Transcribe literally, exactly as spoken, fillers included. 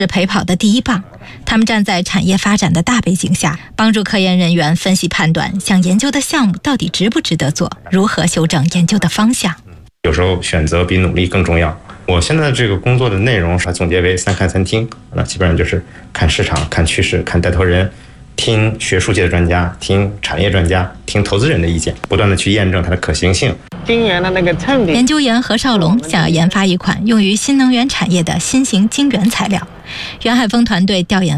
是陪跑的第一棒。他们站在产业发展的大背景下，帮助科研人员分析判断，想研究的项目到底值不值得做，如何修正研究的方向。 有时候选择比努力更重要。我现在这个工作的内容是总结为三看三听，那基本上就是看市场、看趋势、看带头人，听学术界的专家，听产业专家，听投资人的意见，不断的去验证它的可行性。 晶圆的那个衬底。 研究员何少龙想要研发一款用于新能源产业的新型晶圆材料，袁海峰团队调研